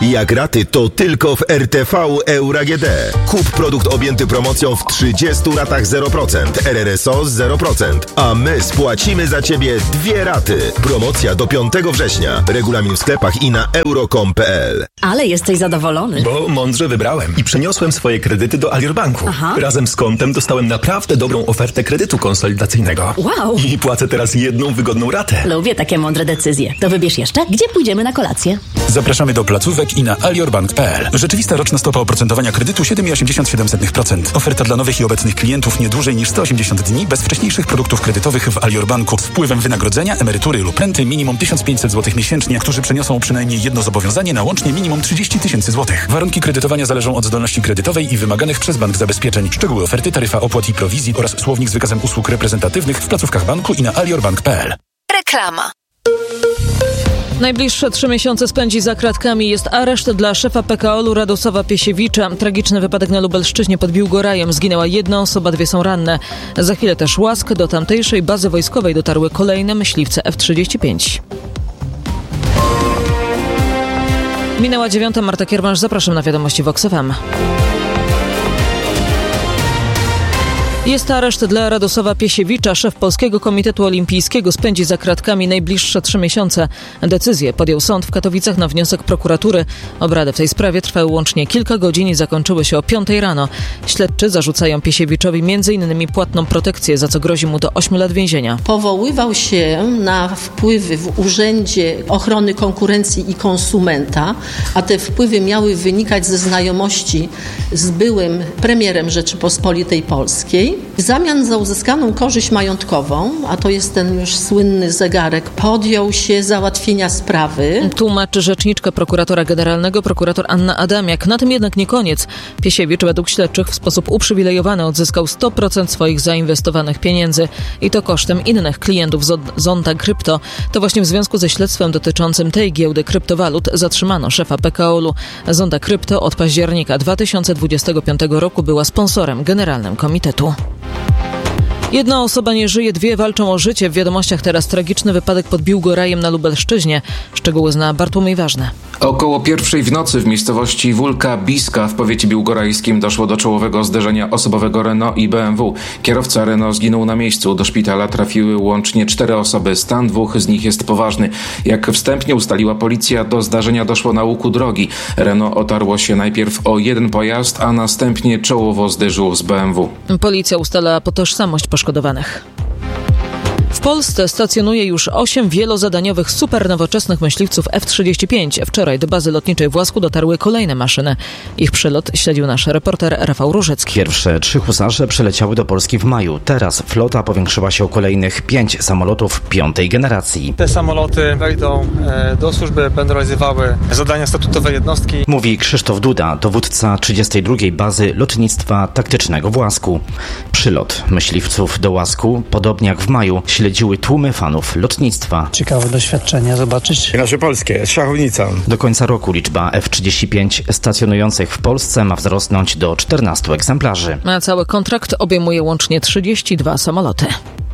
Jak raty, to tylko w RTV Euro AGD. Kup produkt objęty promocją w 30 ratach 0%, RRSO 0%, a my spłacimy za Ciebie 2 raty. Promocja do 5 września. Regulamin w sklepach i na euro.com.pl. Ale jesteś zadowolony. Bo mądrze wybrałem i przeniosłem swoje kredyty do Alior Banku. Aha. Razem z kontem dostałem naprawdę dobrą ofertę kredytu konsolidacyjnego. Wow. I płacę teraz jedną wygodną ratę. Lubię takie mądre decyzje. To wybierz jeszcze, gdzie pójdziemy na kolację. Zapraszamy do placówek i na aliorbank.pl. Rzeczywista roczna stopa oprocentowania kredytu 7,87%. Oferta dla nowych i obecnych klientów nie dłużej niż 180 dni bez wcześniejszych produktów kredytowych w Alior Banku z wpływem wynagrodzenia, emerytury lub renty minimum 1500 zł miesięcznie, którzy przeniosą przynajmniej jedno zobowiązanie na łącznie minimum 30 000 zł. Warunki kredytowania zależą od zdolności kredytowej i wymaganych przez bank zabezpieczeń. Szczegóły oferty, taryfa opłat i prowizji oraz słownik z wykazem usług reprezentatywnych w placówkach banku i na aliorbank.pl. Reklama. Najbliższe 3 miesiące spędzi za kratkami. Jest areszt dla szefa PKO-u Radosława Piesiewicza. Tragiczny wypadek na Lubelszczyźnie pod Biłgorajem. Zginęła 1 osoba, 2 są ranne. Za chwilę też Łask. Do tamtejszej bazy wojskowej dotarły kolejne myśliwce F-35. Minęła 9. Marta Kiermasz. Zapraszam na wiadomości Vox FM. Jest areszt dla Radosława Piesiewicza. Szef Polskiego Komitetu Olimpijskiego spędzi za kratkami najbliższe 3 miesiące. Decyzję podjął sąd w Katowicach na wniosek prokuratury. Obrady w tej sprawie trwały łącznie kilka godzin i zakończyły się o 5 rano. Śledczy zarzucają Piesiewiczowi m.in. płatną protekcję, za co grozi mu do 8 lat więzienia. Powoływał się na wpływy w Urzędzie Ochrony Konkurencji i Konsumenta, a te wpływy miały wynikać ze znajomości z byłym premierem Rzeczypospolitej Polskiej. W zamian za uzyskaną korzyść majątkową, a to jest ten już słynny zegarek, podjął się załatwienia sprawy. Tłumaczy rzeczniczka prokuratora generalnego, prokurator Anna Adamiak. Na tym jednak nie koniec. Piesiewicz według śledczych w sposób uprzywilejowany odzyskał 100% swoich zainwestowanych pieniędzy i to kosztem innych klientów Zonta Krypto. To właśnie w związku ze śledztwem dotyczącym tej giełdy kryptowalut zatrzymano szefa PKO-u. Zonta Krypto od października 2025 roku była sponsorem generalnym komitetu. 1 osoba nie żyje, 2 walczą o życie. W wiadomościach teraz tragiczny wypadek pod Biłgorajem na Lubelszczyźnie. Szczegóły zna Bartłomiej Ważny. Około 1:00 w nocy w miejscowości Wólka Biska w powiecie biłgorajskim doszło do czołowego zderzenia osobowego Renault i BMW. Kierowca Renault zginął na miejscu. Do szpitala trafiły łącznie 4 osoby. Stan 2 z nich jest poważny. Jak wstępnie ustaliła policja, do zdarzenia doszło na łuku drogi. Renault otarło się najpierw o jeden pojazd, a następnie czołowo zderzyło z BMW. Policja ustala tożsamość poszkodowanych. W Polsce stacjonuje już 8 wielozadaniowych supernowoczesnych myśliwców F-35. Wczoraj do bazy lotniczej w Łasku dotarły kolejne maszyny. Ich przylot śledził nasz reporter Rafał Różycki. Pierwsze 3 husarze przyleciały do Polski w maju. Teraz flota powiększyła się o kolejnych 5 samolotów 5. generacji. Te samoloty wejdą do służby, będą realizowały zadania statutowe jednostki. Mówi Krzysztof Duda, dowódca 32. bazy lotnictwa taktycznego w Łasku. Przylot myśliwców do Łasku, podobnie jak w maju, śledziły tłumy fanów lotnictwa. Ciekawe doświadczenie zobaczyć. Nasze polskie, szachownica. Do końca roku liczba F-35 stacjonujących w Polsce ma wzrosnąć do 14 egzemplarzy. A cały kontrakt obejmuje łącznie 32 samoloty.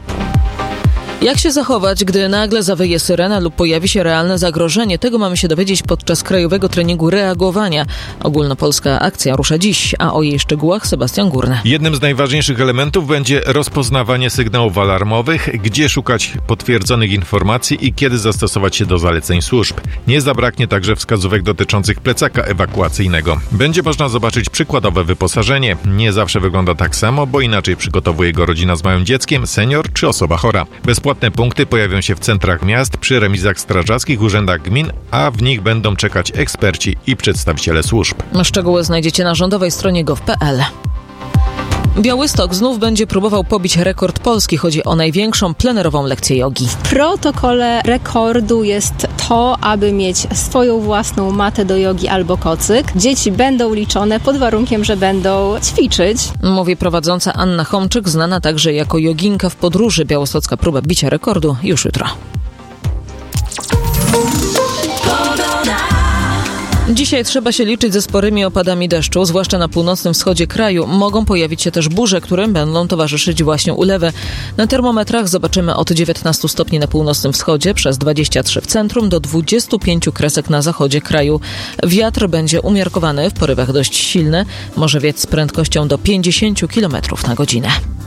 Jak się zachować, gdy nagle zawyje syrena lub pojawi się realne zagrożenie? Tego mamy się dowiedzieć podczas krajowego treningu reagowania. Ogólnopolska akcja rusza dziś, a o jej szczegółach Sebastian Górny. Jednym z najważniejszych elementów będzie rozpoznawanie sygnałów alarmowych, gdzie szukać potwierdzonych informacji i kiedy zastosować się do zaleceń służb. Nie zabraknie także wskazówek dotyczących plecaka ewakuacyjnego. Będzie można zobaczyć przykładowe wyposażenie. Nie zawsze wygląda tak samo, bo inaczej przygotowuje go rodzina z małym dzieckiem, senior czy osoba chora. Bezpłatne punkty pojawią się w centrach miast, przy remizach strażackich, urzędach gmin, a w nich będą czekać eksperci i przedstawiciele służb. Szczegóły znajdziecie na rządowej stronie gov.pl. Białystok znów będzie próbował pobić rekord Polski. Chodzi o największą plenerową lekcję jogi. W protokole rekordu jest to, aby mieć swoją własną matę do jogi albo kocyk. Dzieci będą liczone pod warunkiem, że będą ćwiczyć. Mówi prowadząca Anna Homczyk, znana także jako joginka w podróży. Białostocka próba bicia rekordu już jutro. Dzisiaj trzeba się liczyć ze sporymi opadami deszczu, zwłaszcza na północnym wschodzie kraju. Mogą pojawić się też burze, którym będą towarzyszyć właśnie ulewy. Na termometrach zobaczymy od 19 stopni na północnym wschodzie, przez 23 w centrum, do 25 kresek na zachodzie kraju. Wiatr będzie umiarkowany, w porywach dość silny, może wiec z prędkością do 50 km na godzinę.